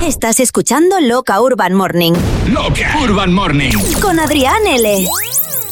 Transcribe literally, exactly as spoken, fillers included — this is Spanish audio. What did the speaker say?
Estás escuchando Loca Urban Morning. Loca Urban Morning. Con Adrián L.